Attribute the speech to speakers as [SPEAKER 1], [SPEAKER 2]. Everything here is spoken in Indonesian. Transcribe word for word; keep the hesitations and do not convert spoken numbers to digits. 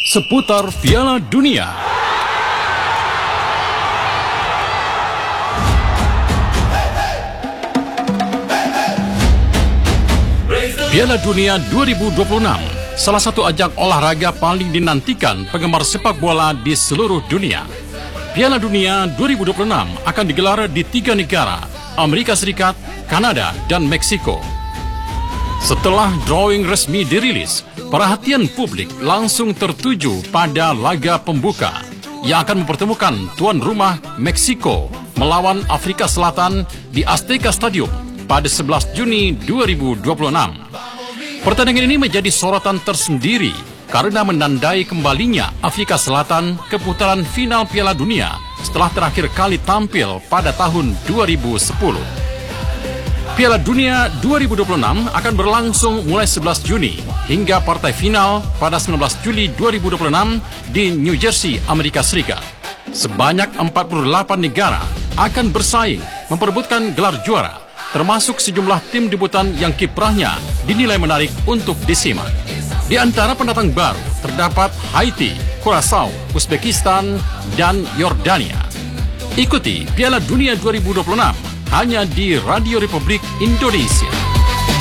[SPEAKER 1] seputar Piala Dunia. Piala Dunia dua ribu dua puluh enam, salah satu ajang olahraga paling dinantikan penggemar sepak bola di seluruh dunia. Piala Dunia dua ribu dua puluh enam akan digelar di tiga negara, Amerika Serikat, Kanada, dan Meksiko. Setelah drawing resmi dirilis, perhatian publik langsung tertuju pada laga pembuka yang akan mempertemukan tuan rumah Meksiko melawan Afrika Selatan di Azteca Stadium pada sebelas Juni dua ribu dua puluh enam. Pertandingan ini menjadi sorotan tersendiri karena menandai kembalinya Afrika Selatan ke putaran final Piala Dunia setelah terakhir kali tampil pada tahun dua ribu sepuluh. Piala Dunia dua ribu dua puluh enam akan berlangsung mulai sebelas Juni hingga partai final pada sembilan belas Juli dua ribu dua puluh enam di New Jersey, Amerika Serikat. Sebanyak empat puluh delapan negara akan bersaing memperebutkan gelar juara, termasuk sejumlah tim debutan yang kiprahnya dinilai menarik untuk disimak. Di antara pendatang baru terdapat Haiti, Curaçao, Uzbekistan, dan Yordania. Ikuti Piala Dunia dua ribu dua puluh enam hanya di Radio Republik Indonesia.